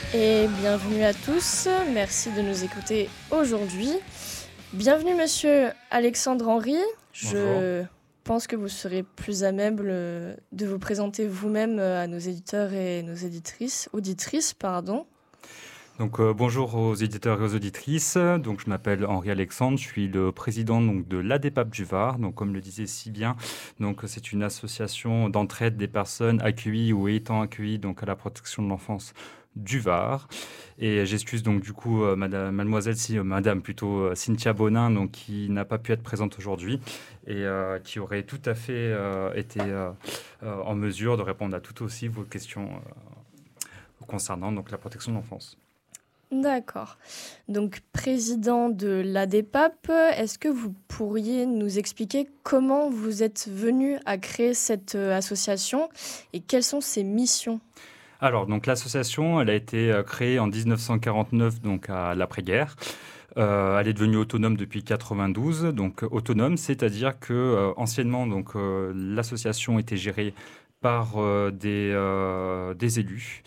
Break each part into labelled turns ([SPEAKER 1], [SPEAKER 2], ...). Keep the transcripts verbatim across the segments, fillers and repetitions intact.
[SPEAKER 1] Et bienvenue à tous, merci de nous écouter aujourd'hui. Bienvenue monsieur Alexandre Henry, je
[SPEAKER 2] Bonjour.
[SPEAKER 1] pense que vous serez plus à même de vous présenter vous-même à nos éditeurs et nos éditrices, auditrices. Pardon.
[SPEAKER 2] Donc, euh, bonjour aux éditeurs et aux auditrices. Donc, je m'appelle Henri Alexandre, je suis le président donc, de l'A D P A P du Var. Donc, comme le disait si bien, donc, c'est une association d'entraide des personnes accueillies ou étant accueillies donc, à la protection de l'enfance du Var. Et j'excuse donc du coup euh, madame, mademoiselle, si, euh, madame plutôt euh, Cynthia Bonin, donc, qui n'a pas pu être présente aujourd'hui et euh, qui aurait tout à fait euh, été euh, euh, en mesure de répondre à toutes aussi vos questions euh, concernant donc, la protection de l'enfance.
[SPEAKER 1] D'accord. Donc, président de l'A D P A P, est-ce que vous pourriez nous expliquer comment vous êtes venu à créer cette association et quelles sont ses missions ?
[SPEAKER 2] Alors, donc l'association, elle a été créée en dix-neuf cent quarante-neuf, donc à l'après-guerre. Euh, elle est devenue autonome depuis quatre-vingt-douze. Donc autonome, c'est-à-dire que euh, anciennement, donc euh, l'association était gérée par euh, des, euh, des élus.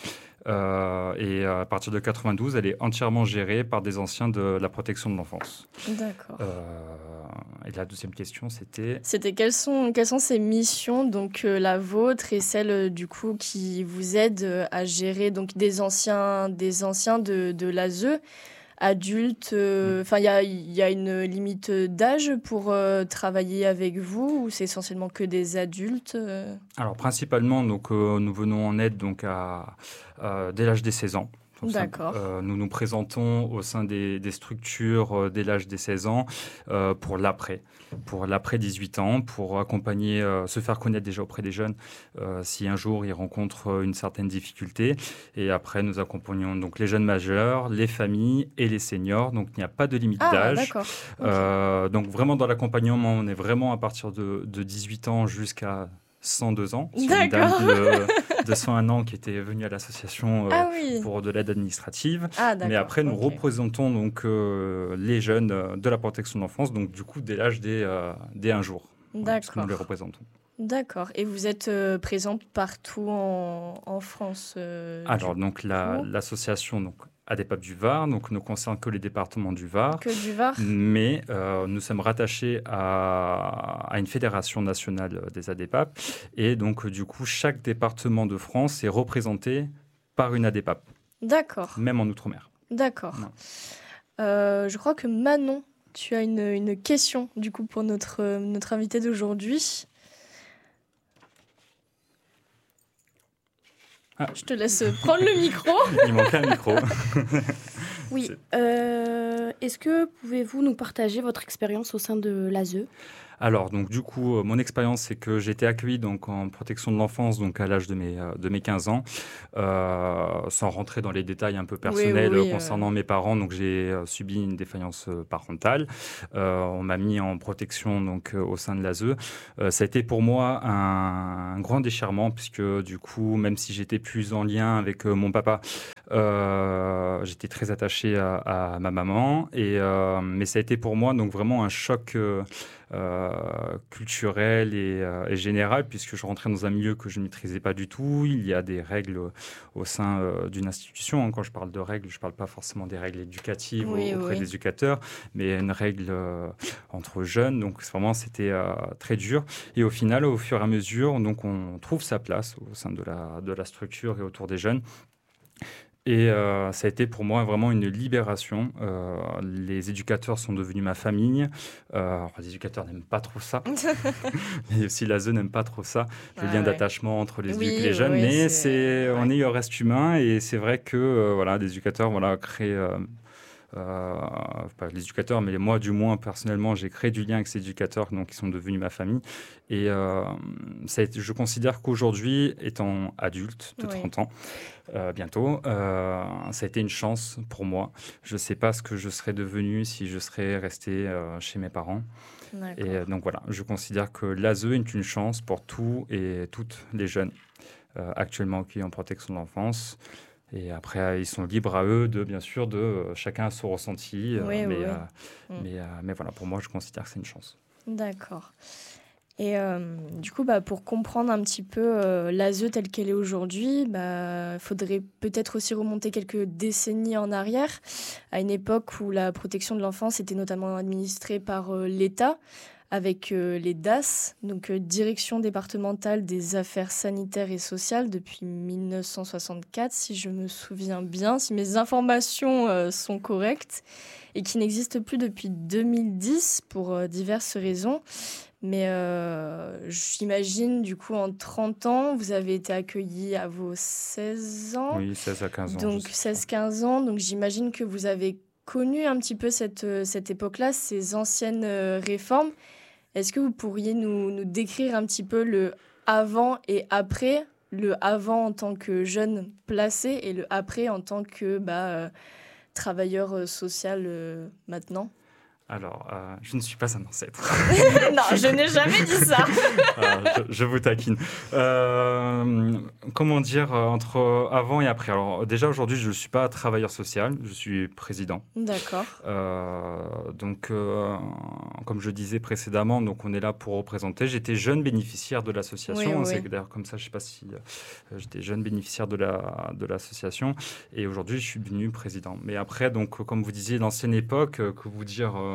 [SPEAKER 2] Euh, et à partir de quatre-vingt-douze, elle est entièrement gérée par des anciens de la protection de l'enfance.
[SPEAKER 1] D'accord.
[SPEAKER 2] Euh, et la deuxième question, c'était...
[SPEAKER 1] C'était quelles sont, quelles sont ces missions, donc euh, la vôtre et celle euh, du coup qui vous aide euh, à gérer donc des anciens, des anciens de, de l'A S E, adultes. Enfin, il y a, y a une limite d'âge pour euh, travailler avec vous ou c'est essentiellement que des adultes euh
[SPEAKER 2] Alors principalement, donc euh, nous venons en aide donc à, à dès l'âge des seize ans.
[SPEAKER 1] D'accord.
[SPEAKER 2] Euh, nous nous présentons au sein des, des structures euh, dès l'âge des seize ans euh, pour l'après, pour l'après dix-huit ans, pour accompagner, euh, se faire connaître déjà auprès des jeunes euh, si un jour ils rencontrent une certaine difficulté. Et après, nous accompagnons donc les jeunes majeurs, les familles et les seniors. Donc il n'y a pas de limite
[SPEAKER 1] Ah,
[SPEAKER 2] d'âge.
[SPEAKER 1] d'accord.
[SPEAKER 2] Euh,
[SPEAKER 1] Okay.
[SPEAKER 2] donc vraiment dans l'accompagnement, on est vraiment à partir de, de dix-huit ans jusqu'à cent deux ans. Sur une dame de, de cent un ans qui était venue à l'association euh,
[SPEAKER 1] ah, oui.
[SPEAKER 2] pour de l'aide administrative.
[SPEAKER 1] Ah,
[SPEAKER 2] Mais après, nous
[SPEAKER 1] okay.
[SPEAKER 2] représentons donc euh, les jeunes euh, de la protection de l'enfance, donc du coup dès l'âge des, euh, des un jour. Voilà, parce que nous les représentons.
[SPEAKER 1] D'accord. Et vous êtes euh, présente partout en, en France euh,
[SPEAKER 2] Alors, donc la, l'association donc, A D P A P du Var donc, ne concerne que les départements du Var.
[SPEAKER 1] Que du Var.
[SPEAKER 2] Mais euh, nous sommes rattachés à, à une fédération nationale des A D P A P. Et donc, du coup, chaque département de France est représenté par une A D P A P.
[SPEAKER 1] D'accord.
[SPEAKER 2] Même en Outre-mer.
[SPEAKER 1] D'accord. Euh, je crois que Manon, tu as une, une question du coup pour notre, notre invité d'aujourd'hui. Ah. Je te laisse prendre le micro.
[SPEAKER 2] Il manquait un micro.
[SPEAKER 3] Oui. Euh, est-ce que pouvez-vous nous partager votre expérience au sein de l'A S E ?
[SPEAKER 2] Alors, donc, du coup, euh, mon expérience, c'est que j'ai été accueilli donc, en protection de l'enfance donc, à l'âge de mes, euh, de mes quinze ans, euh, sans rentrer dans les détails un peu personnels oui, oui, concernant euh... mes parents. Donc, j'ai euh, subi une défaillance euh, parentale. Euh, on m'a mis en protection donc, euh, au sein de l'A S E. Euh, ça a été pour moi un, un grand déchirement, puisque, du coup, même si j'étais plus en lien avec euh, mon papa, euh, j'étais très attaché à, à ma maman. Et, euh, mais ça a été pour moi donc, vraiment un choc... Euh, Euh, culturel et, euh, et général, puisque je rentrais dans un milieu que je ne maîtrisais pas du tout. Il y a des règles au sein euh, d'une institution. Hein. Quand je parle de règles, je ne parle pas forcément des règles éducatives oui, auprès oui. des éducateurs, mais une règle euh, entre jeunes. Donc vraiment, c'était euh, très dur. Et au final, au fur et à mesure, donc, on trouve sa place au sein de la, de la structure et autour des jeunes. Et euh, ça a été pour moi vraiment une libération. Euh, les éducateurs sont devenus ma famille. Euh, alors, les éducateurs n'aiment pas trop ça. Et aussi l'A S E n'aime pas trop ça, le ah, lien ouais. d'attachement entre les oui, éducs et les jeunes. Oui, mais c'est, c'est, on ouais. est reste humain et c'est vrai que euh, voilà, les éducateurs voilà, créent... Euh, Euh, pas les éducateurs, mais moi, du moins, personnellement, j'ai créé du lien avec ces éducateurs donc, qui sont devenus ma famille. Et euh, ça a été, je considère qu'aujourd'hui, étant adulte de trente oui. ans, euh, bientôt, euh, ça a été une chance pour moi. Je ne sais pas ce que je serais devenu si je serais resté euh, chez mes parents. D'accord. Et euh, donc voilà, je considère que l'A S E est une chance pour tous et toutes les jeunes euh, actuellement qui sont en protection de l'enfance. Et après, ils sont libres à eux, de, bien sûr, de euh, chacun a son ressenti.
[SPEAKER 1] Oui,
[SPEAKER 2] euh, mais,
[SPEAKER 1] oui.
[SPEAKER 2] euh, mm. mais, euh, mais voilà, pour moi, je considère que c'est une chance.
[SPEAKER 1] D'accord. Et euh, du coup, bah, pour comprendre un petit peu euh, l'A S E telle qu'elle est aujourd'hui, il bah, faudrait peut-être aussi remonter quelques décennies en arrière, à une époque où la protection de l'enfance était notamment administrée par euh, l'État, avec euh, les D A S, donc euh, Direction départementale des affaires sanitaires et sociales, depuis mille neuf cent soixante-quatre, si je me souviens bien, si mes informations euh, sont correctes, et qui n'existe plus depuis deux mille dix pour euh, diverses raisons. Mais euh, j'imagine, du coup, en trente ans, vous avez été accueillis à vos seize ans.
[SPEAKER 2] Oui, seize à quinze ans.
[SPEAKER 1] Donc seize quinze ans. Donc j'imagine que vous avez connu un petit peu cette, cette époque-là, ces anciennes euh, réformes. Est-ce que vous pourriez nous, nous décrire un petit peu le avant et après, le avant en tant que jeune placé et le après en tant que bah, euh, travailleur euh, social euh, maintenant?
[SPEAKER 2] Alors, euh, je ne suis pas un ancêtre.
[SPEAKER 1] Non, je n'ai jamais dit ça.
[SPEAKER 2] Ah, je, je vous taquine. Euh, comment dire, euh, entre avant et après. Alors, déjà, aujourd'hui, je ne suis pas travailleur social, je suis président.
[SPEAKER 1] D'accord.
[SPEAKER 2] Euh, donc, euh, comme je disais précédemment, donc on est là pour représenter. J'étais jeune bénéficiaire de l'association.
[SPEAKER 1] Oui,
[SPEAKER 2] C'est
[SPEAKER 1] oui.
[SPEAKER 2] d'ailleurs comme ça, je ne sais pas si euh, j'étais jeune bénéficiaire de, la, de l'association. Et aujourd'hui, je suis devenu président. Mais après, donc, comme vous disiez, l'ancienne époque, euh, que vous dire... Euh,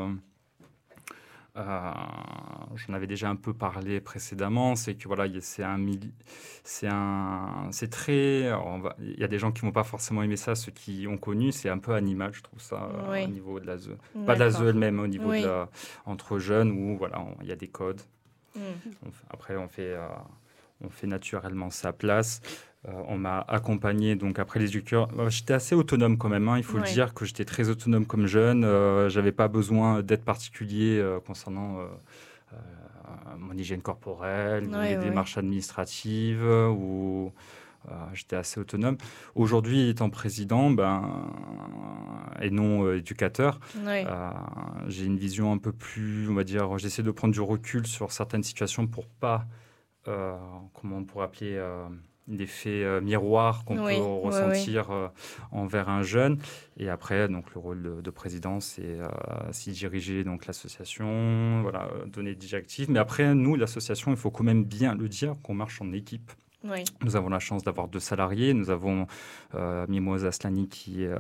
[SPEAKER 2] Euh, j'en avais déjà un peu parlé précédemment, c'est que voilà, c'est un, c'est un, c'est très, il y a des gens qui vont pas forcément aimer ça, ceux qui ont connu, c'est un peu animal, je trouve ça
[SPEAKER 1] oui.
[SPEAKER 2] euh, au niveau de l'A S E,
[SPEAKER 1] D'accord.
[SPEAKER 2] pas de l'A S E elle-même, au niveau
[SPEAKER 1] oui.
[SPEAKER 2] de la, entre jeunes où voilà, il y a des codes.
[SPEAKER 1] Mm.
[SPEAKER 2] On fait, après, on fait, euh, on fait naturellement sa place. Euh, on m'a accompagné, donc après les éducateurs, j'étais assez autonome quand même, hein, il faut
[SPEAKER 1] Ouais.
[SPEAKER 2] le dire que j'étais très autonome comme jeune, euh, j'avais pas besoin d'aide particulier euh, concernant euh, euh, mon hygiène corporelle,
[SPEAKER 1] Ouais,
[SPEAKER 2] ou les
[SPEAKER 1] ouais.
[SPEAKER 2] démarches administratives, ou euh, j'étais assez autonome. Aujourd'hui, étant président, ben, et non euh, éducateur,
[SPEAKER 1] Ouais.
[SPEAKER 2] euh, j'ai une vision un peu plus, on va dire, j'essaie de prendre du recul sur certaines situations pour pas, euh, comment on pourrait appeler... Euh, l'effet euh, miroir qu'on
[SPEAKER 1] oui,
[SPEAKER 2] peut
[SPEAKER 1] oui,
[SPEAKER 2] ressentir
[SPEAKER 1] oui.
[SPEAKER 2] euh, envers un jeune. Et après, donc, le rôle de, de président, c'est euh, s'y diriger donc, l'association, voilà, euh, donner des directives. Mais après, nous, l'association, il faut quand même bien le dire qu'on marche en équipe.
[SPEAKER 1] Oui.
[SPEAKER 2] Nous avons la chance d'avoir deux salariés. Nous avons euh, Mimosa Aslani qui est... Euh,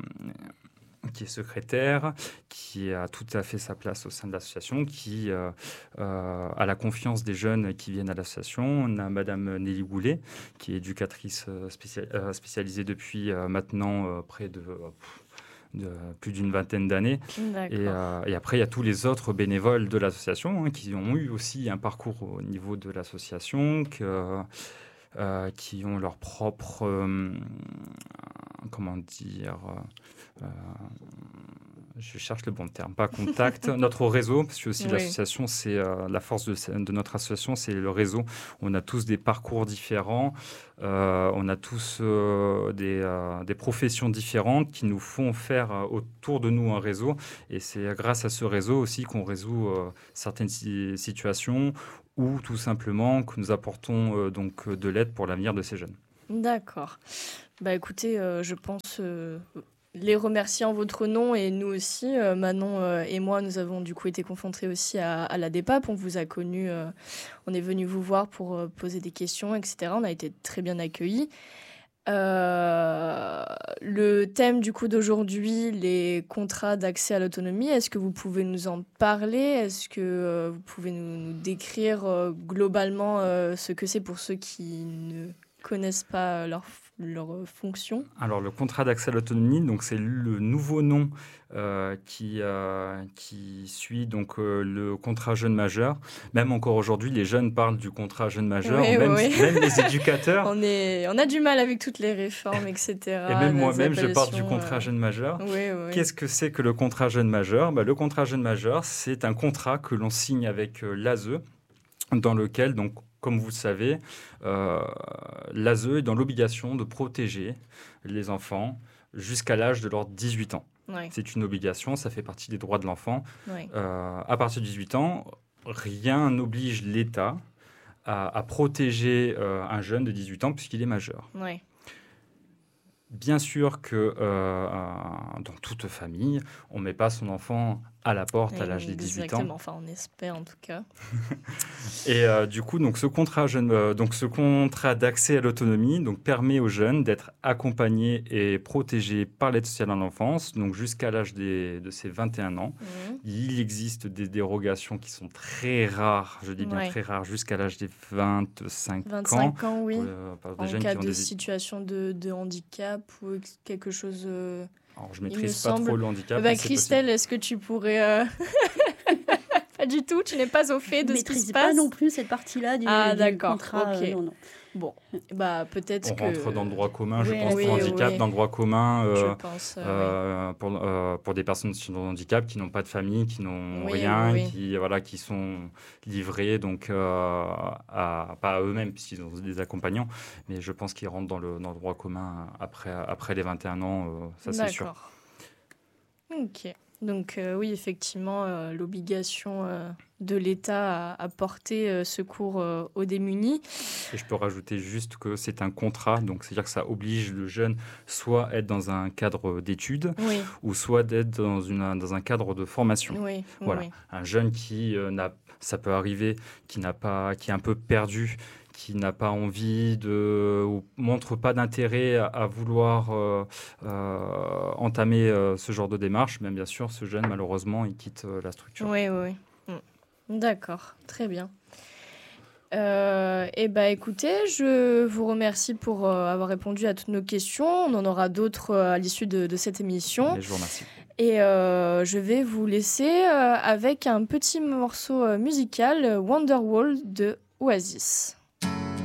[SPEAKER 2] qui est secrétaire, qui a tout à fait sa place au sein de l'association, qui euh, euh, a la confiance des jeunes qui viennent à l'association. On a Madame Nelly Goulet, qui est éducatrice spécial, euh, spécialisée depuis euh, maintenant euh, près de... Euh, de plus d'une vingtaine d'années. Et, euh, et après, il y a tous les autres bénévoles de l'association hein, qui ont eu aussi un parcours au niveau de l'association, que, euh, qui ont leur propre... Euh, comment dire... Euh, je cherche le bon terme, pas contact, notre réseau, parce que aussi oui. l'association, c'est euh, la force de, de notre association, c'est le réseau. On a tous des parcours différents, euh, on a tous euh, des, euh, des professions différentes qui nous font faire euh, autour de nous un réseau. Et c'est grâce à ce réseau aussi qu'on résout euh, certaines si- situations ou tout simplement que nous apportons euh, donc de l'aide pour l'avenir de ces jeunes.
[SPEAKER 1] D'accord. Bah écoutez, euh, je pense... Euh... les remercier en votre nom et nous aussi. Euh, Manon euh, et moi, nous avons du coup été confrontés aussi à, à la D E P A P. On vous a connus, euh, on est venu vous voir pour euh, poser des questions, et cetera. On a été très bien accueillis. Euh, le thème du coup d'aujourd'hui, les contrats d'accès à l'autonomie, est-ce que vous pouvez nous en parler? Est-ce que euh, vous pouvez nous, nous décrire euh, globalement euh, ce que c'est pour ceux qui ne connaissent pas leur leur fonction?
[SPEAKER 2] Alors, le contrat d'accès à l'autonomie, donc c'est le nouveau nom euh, qui, euh, qui suit donc, euh, le contrat jeune majeur. Même encore aujourd'hui, les jeunes parlent du contrat jeune majeur,
[SPEAKER 1] oui,
[SPEAKER 2] même,
[SPEAKER 1] oui.
[SPEAKER 2] même les éducateurs.
[SPEAKER 1] on, est, on a du mal avec toutes les réformes, et cetera.
[SPEAKER 2] Et même moi-même, je parle du contrat jeune majeur.
[SPEAKER 1] Oui, oui.
[SPEAKER 2] Qu'est-ce que c'est que le contrat jeune majeur? Bah, le contrat jeune majeur, c'est un contrat que l'on signe avec euh, l'A S E, dans lequel, donc, comme vous le savez, euh, l'A S E est dans l'obligation de protéger les enfants jusqu'à l'âge de leurs dix-huit ans.
[SPEAKER 1] Ouais.
[SPEAKER 2] C'est une obligation, ça fait partie des droits de l'enfant.
[SPEAKER 1] Ouais.
[SPEAKER 2] Euh, à partir de dix-huit ans, rien n'oblige l'État à, à protéger euh, un jeune de dix-huit ans puisqu'il est majeur.
[SPEAKER 1] Ouais.
[SPEAKER 2] Bien sûr que euh, dans toute famille, on ne met pas son enfant à la porte à l'âge des dix-huit ans.
[SPEAKER 1] Exactement, enfin on espère en tout cas.
[SPEAKER 2] Et euh, du coup, donc ce contrat, jeune, euh, donc ce contrat d'accès à l'autonomie donc, permet aux jeunes d'être accompagnés et protégés par l'aide sociale à l'enfance, donc jusqu'à l'âge des, de ses vingt et un ans. Mmh. Il existe des dérogations qui sont très rares, je dis bien ouais. très rares, jusqu'à l'âge des vingt-cinq ans.
[SPEAKER 1] vingt-cinq ans, oui.
[SPEAKER 2] Pour, euh,
[SPEAKER 1] en cas de des... situation de, de handicap ou quelque chose... Euh...
[SPEAKER 2] Alors, je ne maîtrise pas semble... trop le handicap.
[SPEAKER 1] Bah, Christelle, est-ce que tu pourrais... Euh... Pas du tout, tu n'es pas au fait de
[SPEAKER 3] je
[SPEAKER 1] ce qui se passe.
[SPEAKER 3] Je ne maîtrise pas non plus cette partie-là du,
[SPEAKER 1] ah,
[SPEAKER 3] du contrat.
[SPEAKER 1] Okay.
[SPEAKER 3] Euh, non, non.
[SPEAKER 1] Bon, bah peut-être
[SPEAKER 2] on
[SPEAKER 1] que...
[SPEAKER 2] On rentre dans le droit commun, je
[SPEAKER 1] oui,
[SPEAKER 2] pense,
[SPEAKER 1] oui,
[SPEAKER 2] pour le handicap,
[SPEAKER 1] oui.
[SPEAKER 2] dans le droit commun, euh,
[SPEAKER 1] je pense, euh,
[SPEAKER 2] euh,
[SPEAKER 1] oui.
[SPEAKER 2] pour, euh, pour des personnes sur le handicap qui n'ont pas de famille, qui n'ont
[SPEAKER 1] oui,
[SPEAKER 2] rien,
[SPEAKER 1] oui.
[SPEAKER 2] Qui, voilà, qui sont livrés, donc, euh, à, pas à eux-mêmes, puisqu'ils ont des accompagnants, mais je pense qu'ils rentrent dans le, dans le droit commun après, après les vingt et un ans, euh, ça c'est sûr.
[SPEAKER 1] D'accord. Ok. Donc euh, oui, effectivement, euh, l'obligation euh, de l'État à, à porter euh, secours euh, aux démunis.
[SPEAKER 2] Et je peux rajouter juste que c'est un contrat, donc c'est-à-dire que ça oblige le jeune soit à être dans un cadre d'études,
[SPEAKER 1] oui.
[SPEAKER 2] ou soit d'être dans, une, dans un cadre de formation.
[SPEAKER 1] Oui,
[SPEAKER 2] voilà.
[SPEAKER 1] Oui.
[SPEAKER 2] Un jeune qui euh, n'a, ça peut arriver, qui n'a pas, qui est un peu perdu, qui n'a pas envie de ou montre pas d'intérêt à, à vouloir euh, euh, entamer euh, ce genre de démarche, mais bien sûr, ce jeune, malheureusement, il quitte euh, la structure.
[SPEAKER 1] Oui, oui, oui. D'accord, très bien. Euh, et bah, écoutez, je vous remercie pour euh, avoir répondu à toutes nos questions. On en aura d'autres euh, à l'issue de, de cette émission.
[SPEAKER 2] Et je vous remercie.
[SPEAKER 1] Et euh, je vais vous laisser euh, avec un petit morceau euh, musical, Wonderwall de Oasis.